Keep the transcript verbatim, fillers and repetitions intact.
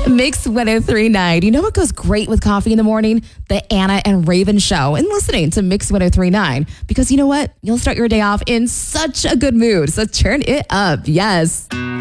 Mix one oh three point nine. You know what goes great with coffee in the morning? The Anna and Raven Show. And listening to Mix one oh three point nine. Because you know what? You'll start your day off in such a good mood. So turn it up. Yes.